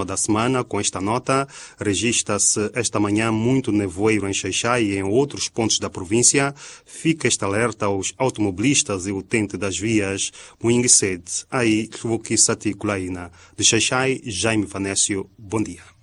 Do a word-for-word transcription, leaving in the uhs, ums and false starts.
máxima da semana com esta nota. Registra-se esta manhã muito nevoeiro em Xai-Xai e em outros pontos da província. Fica este alerta aos automobilistas e utentes das vias. Muinguised, aí, Luki Sati Kulaina. De Xai-Xai, Jaime Vanécio, bom dia.